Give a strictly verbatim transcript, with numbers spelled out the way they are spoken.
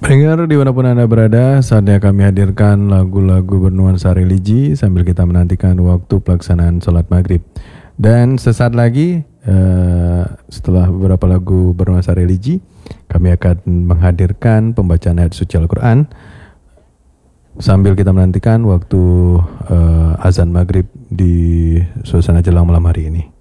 Pendengar dimanapun Anda berada, saatnya kami hadirkan lagu-lagu bernuansa religi sambil kita menantikan waktu pelaksanaan sholat maghrib. Dan sesaat lagi, uh, setelah beberapa lagu bernuansa religi, kami akan menghadirkan pembacaan ayat suci Al-Quran sambil kita menantikan waktu uh, azan maghrib di suasana jelang malam hari ini.